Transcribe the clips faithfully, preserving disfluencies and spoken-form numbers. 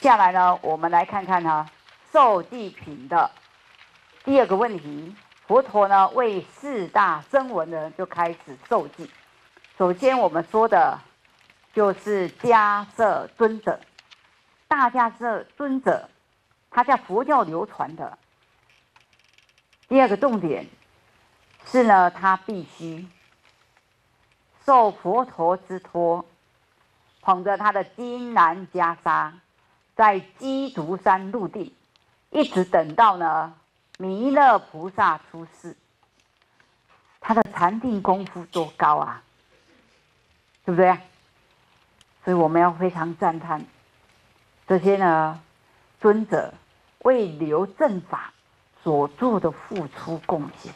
下来呢，我们来看看哈受记品的第二个问题。佛陀呢为四大声闻呢就开始受记。首先我们说的就是迦摄尊者，大迦摄尊者，他在佛教流传的。第二个重点是呢，他必须受佛陀之托，捧着他的金兰袈裟，在鸡足山入定，一直等到呢弥勒菩萨出世。他的禅定功夫多高啊，对不对？所以我们要非常赞叹这些呢尊者为留正法所做的付出贡献。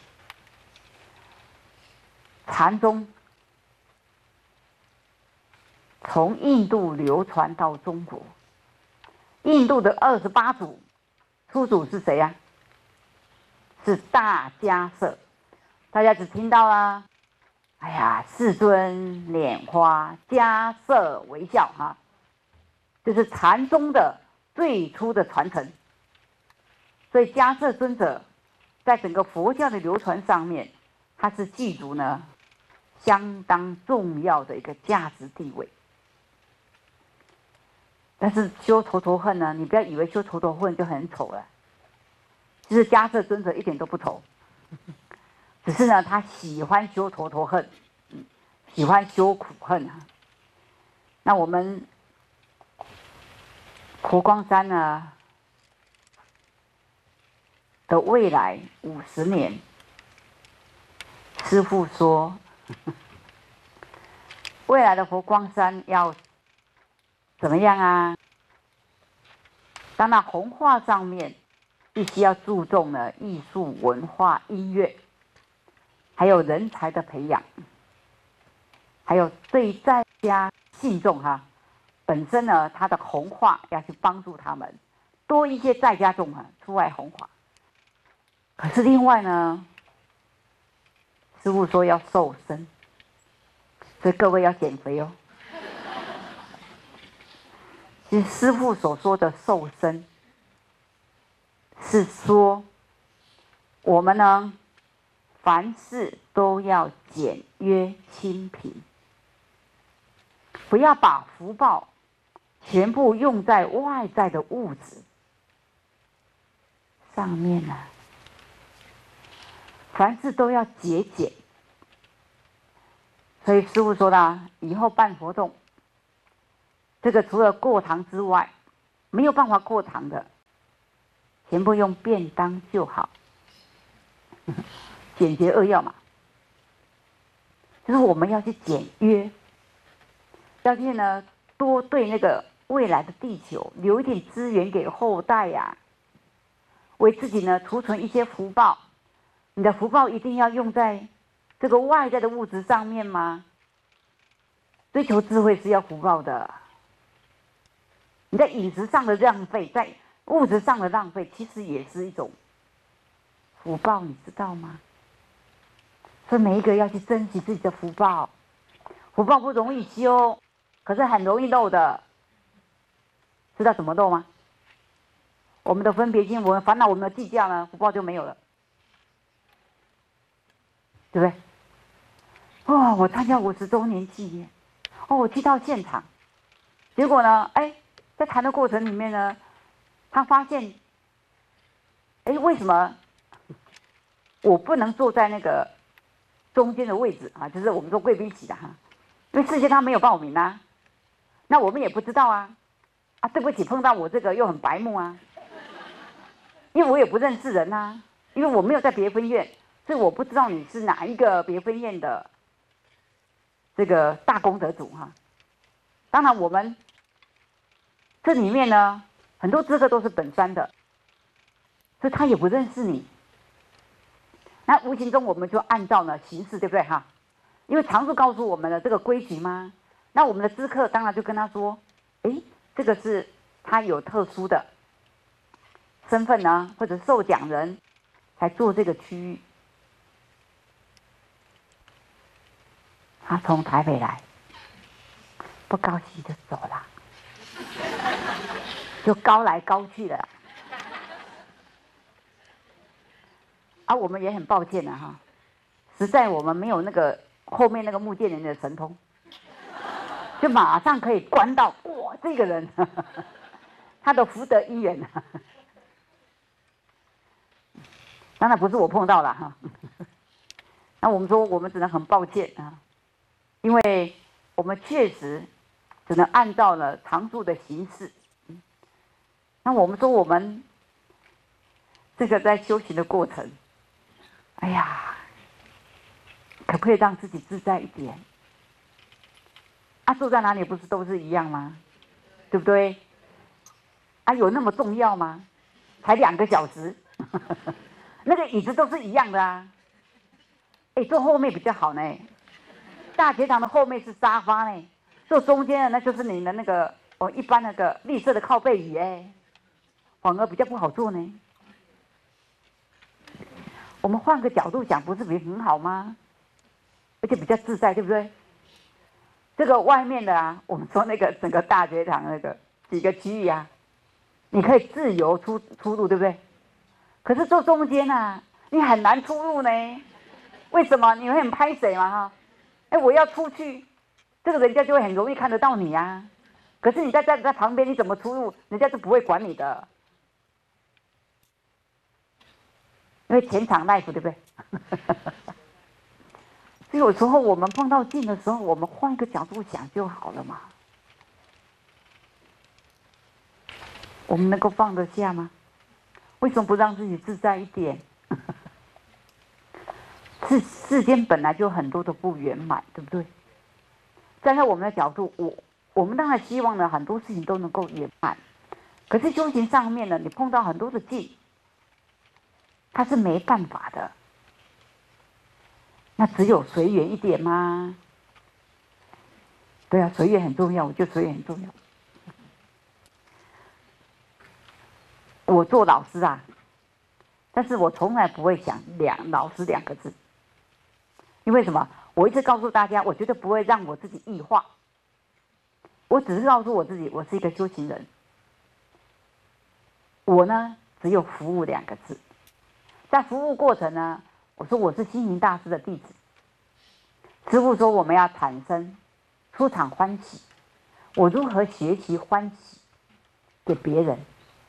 禅宗从印度流传到中国，印度的二十八祖出祖是谁呀、啊？是大迦摄。大家只听到啦，哎呀，世尊拈花，迦摄微笑哈，这是禅宗的最初的传承。所以迦摄尊者在整个佛教的流传上面，它是具足呢相当重要的一个价值地位。但是修头陀恨呢，你不要以为修头陀恨就很丑了，其实迦摄尊者一点都不丑。只是呢，他喜欢修头陀恨，喜欢修苦恨啊。那我们佛光山呢的未来五十年，师父说，未来的佛光山要怎么样啊？当然，弘化上面必须要注重呢艺术、文化、音乐。还有人才的培养，还有对在家信众哈，本身呢，他的弘化要去帮助他们，多一些在家众啊出来弘化。可是另外呢，师父说要瘦身，所以各位要减肥哦。其实师父所说的瘦身，是说我们呢。凡事都要简约清贫，不要把福报全部用在外在的物质上面啊。凡事都要节俭。所以师父说的，以后办活动，这个除了过堂之外，没有办法过堂的，全部用便当就好。简洁扼要嘛，就是我们要去简约，要去呢多对那个未来的地球留一点资源给后代呀、啊，为自己呢储存一些福报。你的福报一定要用在这个外在的物质上面吗？追求智慧是要福报的。你在饮食上的浪费，在物质上的浪费，其实也是一种福报，你知道吗？所以每一个要去珍惜自己的福报，福报不容易修，可是很容易漏的。知道怎么漏吗？我们的分别心，我们烦恼，我们的计较呢，福报就没有了，对不对？哦，我参加五十周年纪念，哦，我去到现场，结果呢，哎，在谈的过程里面呢，他发现，哎，为什么我不能坐在那个中间的位置啊？就是我们说贵宾席的哈，因为事先他没有报名啊，那我们也不知道啊，啊，对不起，碰到我这个又很白目啊，因为我也不认识人啊，因为我没有在别分院，所以我不知道你是哪一个别分院的这个大功德主哈。当然，我们这里面呢，很多资格都是本山的，所以他也不认识你。那无形中我们就按照呢形式，对不对哈？因为常数告诉我们的这个规矩嘛，那我们的知客当然就跟他说，诶，这个是他有特殊的身份呢，或者受奖人才做这个区域。他从台北来，不高兴就走了。 就高来高去的。啊，我们也很抱歉了哈，实在我们没有那个后面那个木剑人的神通，就马上可以观到哇，这个人呵呵他的福德因缘啊，当然不是我碰到了哈。那我们说，我们只能很抱歉啊，因为我们确实只能按照了常住的形式。那我们说，我们这个在修行的过程，哎呀，可不可以让自己自在一点？啊，坐在哪里不是都是一样吗？对不对？啊，有那么重要吗？才两个小时，那个椅子都是一样的啊。哎，坐后面比较好呢。大学堂的后面是沙发呢，坐中间的那就是你的那个哦，一般那个绿色的靠背椅哎，反而比较不好坐呢。我们换个角度想，不是比很好吗？而且比较自在，对不对？这个外面的啊，我们说那个整个大学堂那个几个区域啊，你可以自由出出入，对不对？可是坐中间啊，你很难出入呢。为什么？你会很拍谁嘛哈？哎，我要出去，这个人家就会很容易看得到你啊。可是你在在在旁边，你怎么出入？人家是不会管你的，因为前场 life 对不对？所以有时候我们碰到境的时候，我们换一个角度想就好了嘛。我们能够放得下吗？为什么不让自己自在一点？世世间本来就很多的不圆满，对不对？站在我们的角度，我我们当然希望呢，很多事情都能够圆满。可是修行上面呢，你碰到很多的境，它是没办法的。那只有随缘一点吗？对啊，随缘很重要，我觉得随缘很重要。我做老师啊，但是我从来不会想两老师两个字，因为什么？我一直告诉大家，我绝对不会让我自己异化。我只是告诉我自己，我是一个修行人。我呢，只有服务两个字。在服务过程呢，我说我是星云大师的弟子。师父说我们要产生出场欢喜，我如何学习欢喜给别人？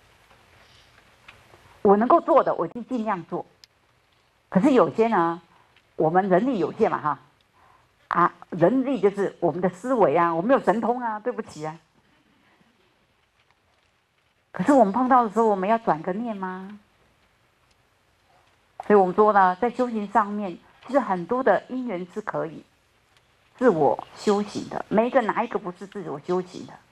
我能够做的，我就尽量做。可是有些呢，我们人力有限嘛，哈，啊，人力就是我们的思维啊，我没有神通啊，对不起啊。可是我们碰到的时候，我们要转个念吗？所以我们说呢，在修行上面，其实很多的因缘是可以自我修行的，每一个哪一个不是自我修行的？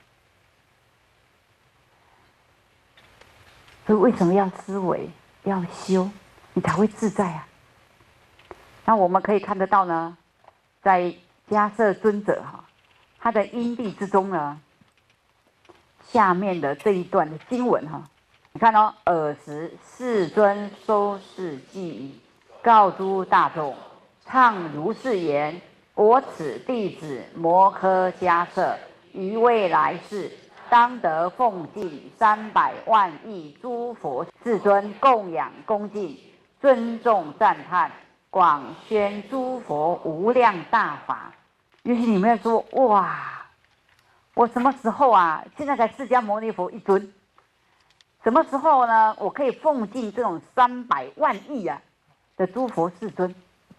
所以为什么要思维，要修，你才会自在啊？那我们可以看得到呢，在迦摄尊者哈，他的因地之中呢，下面的这一段的经文哈，你看哦，尔时世尊收拾记忆，告诸大众，唱如是言：我此弟子摩诃迦摄，于未来世当得奉敬三百万亿诸佛世尊，供养恭敬，尊重赞叹，广宣诸佛无量大法。也许你们说，哇，我什么时候啊？现在才释迦牟尼佛一尊，什么时候呢？我可以奉敬这种三百万亿啊的诸佛世尊？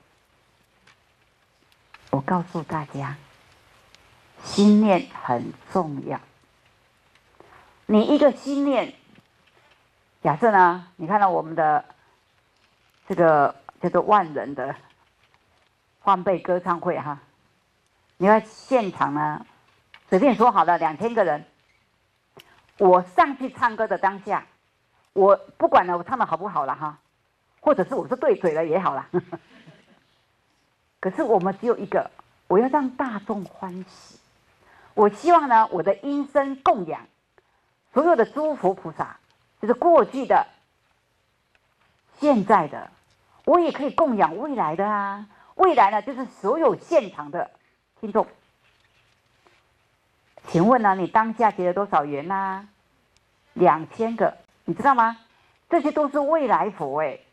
我告诉大家，心念很重要。你一个心念，假设呢，你看到我们的这个叫做万人的欢贝歌唱会哈，你看现场呢，随便说好了，两千个人，我上去唱歌的当下，我不管了，我唱的好不好了哈，或者是我是对嘴了也好了，可是我们只有一个，我要让大众欢喜。我希望呢，我的音声供养所有的诸佛菩萨，就是过去的、现在的，我也可以供养未来的啊。未来呢，就是所有现场的听众。请问呢，你当下结了多少缘啊？ 两千个，你知道吗？这些都是未来佛哎，